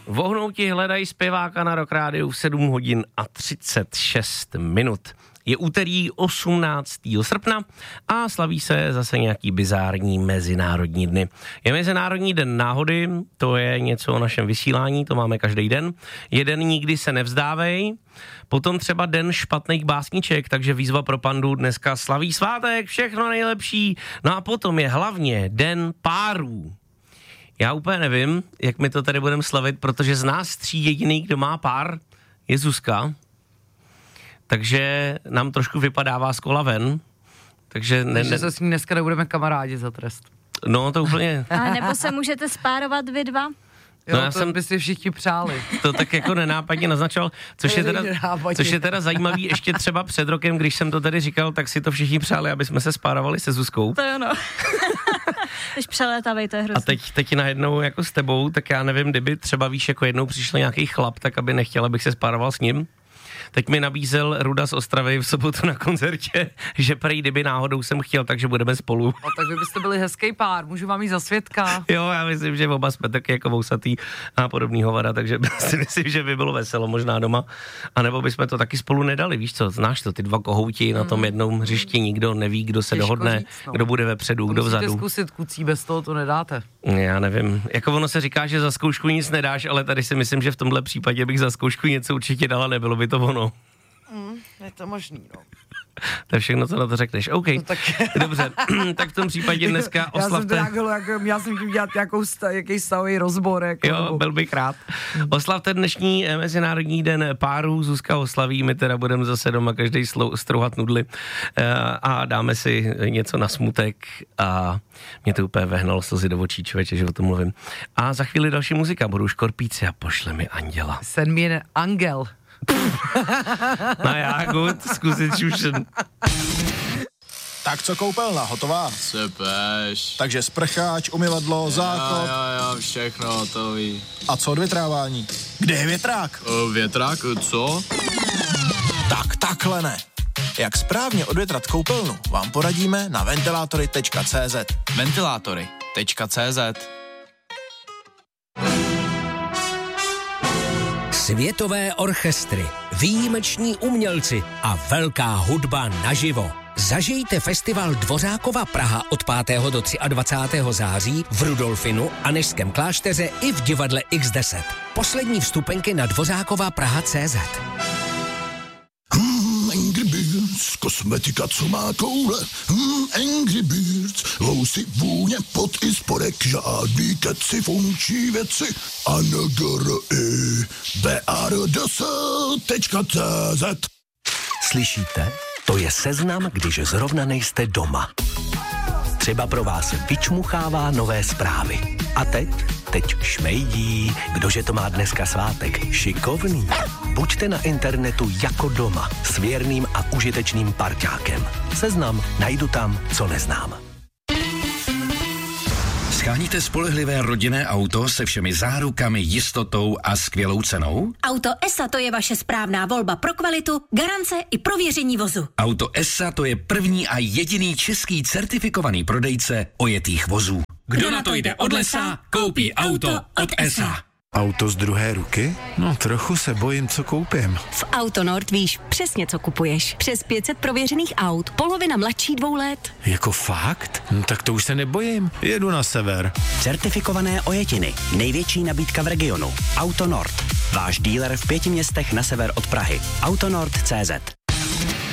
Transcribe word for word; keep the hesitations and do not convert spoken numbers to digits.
Vohnouti hledají zpěváka na Rock Rádiu v sedm hodin a třicet šest minut. Je úterý osmnáctého srpna a slaví se zase nějaký bizární mezinárodní dny. Je Mezinárodní den náhody, to je něco o našem vysílání, to máme každý den. Jeden nikdy se nevzdávej, potom třeba den špatných básniček, takže výzva pro Pandu dneska slaví svátek, všechno nejlepší. No a potom je hlavně den párů. Já úplně nevím, jak my to tady budeme slavit, protože z nás tří jediný, kdo má pár, je Zuzka. Takže nám trošku vypadává z kola ven. Takže ne, Takže se s ní dneska nebudeme kamarádi za trest. No to úplně... A nebo se můžete spárovat vy dva? Jo, no já to jsem by si všichni přáli. To tak jako nenápadně naznačoval, což je teda, což je teda zajímavý, ještě třeba před rokem, když jsem to tady říkal, tak si to všichni přáli, aby jsme se spárovali se Zuzkou. To jo no. Teď přelétavej, to je hrozný. A teď, teď najednou jako s tebou, tak já nevím, kdyby třeba víš, jako jednou přišel nějaký chlap, tak aby nechtěl, abych se spároval s ním. Teď mi nabízel Ruda z Ostravy v sobotu na koncertě, že prej, kdyby náhodou jsem chtěl, takže budeme spolu. No tak vy byste byli hezký pár, můžu vám jít za svědka. Jo, já myslím, že oba jsme taky jako vousatý a podobný hovada, takže si myslím, že by bylo veselo možná doma. A nebo bychom to taky spolu nedali, víš co, znáš to, ty dva kohouti na tom jednom hřišti, nikdo neví, kdo se Těžko dohodne, říct, no. Kdo bude vepředu, To kdo vzadu. musíte zkusit kucí, bez toho to nedáte. Já nevím, jako ono se říká, že za zkoušku nic nedáš, ale tady si myslím, že v tomhle případě bych za zkoušku něco určitě dala, nebylo by to ono. Mm, je to možný, no. To je všechno, co na to řekneš. OK, no, tak... dobře, tak v tom případě dneska oslavte... Já jsem to jako, měl jsem tím dělat nějakou sta, jaký stavový rozbor. Jako, jo, nebo... byl bych rád. Oslavte dnešní Mezinárodní den párů, Zuzka oslaví, my teda budeme zase doma každý strouhat nudly a dáme si něco na smutek a mě to úplně vehnalo slzy do očí, člověče, že o tom mluvím. A za chvíli další muzika, budou Škorpíci a Pošle mi anděla. Send me an angel. No já, good, zkusit šušen. Tak co koupelna, hotová? Sepeš. Takže sprcháč, umyvadlo, záchod. Jo, jo, jo, všechno hotový. A co odvětrávání? Kde je větrák? O, větrák, co? Tak takhle ne. Jak správně odvětrat koupelnu, vám poradíme na ventilátory tečka cé zet. Ventilátory tečka cé zet. Světové orchestry, výjimeční umělci a velká hudba naživo. Zažijte festival Dvořákova Praha od pátého do dvacátého třetího září v Rudolfinu, Anežském klášteře i v divadle iks deset. Poslední vstupenky na dvořákova praha tečka cé zet. Hmm, Angry Birds, kosmetika, co má koule. Hmm, Angry Birds, housy, vůně, pot i spodek, žádný keci, funkční věci. A n g r i b a r d s tečka cé zet. Slyšíte? To je seznam, když zrovna nejste doma. Třeba pro vás vyčmuchává nové zprávy. A teď? Teď šmejdí. Kdože to má dneska svátek? Šikovný. Buďte na internetu jako doma s věrným a užitečným parťákem. Seznam najdu tam, co neznám. Sháníte spolehlivé rodinné auto se všemi zárukami, jistotou a skvělou cenou? Auto ESA to je vaše správná volba pro kvalitu, garance i prověření vozu. Auto ESA to je první a jediný český certifikovaný prodejce ojetých vozů. Kdo na to jde od lesa, koupí auto od ESA. Auto z druhé ruky? No trochu se bojím, co koupím. V Autonord víš přesně, co kupuješ. Přes pět set prověřených aut, polovina mladší dvou let. Jako fakt? No tak to už se nebojím. Jedu na sever. Certifikované ojetiny. Největší nabídka v regionu. Autonord. Váš díler v pěti městech na sever od Prahy. Autonord tečka cé zet.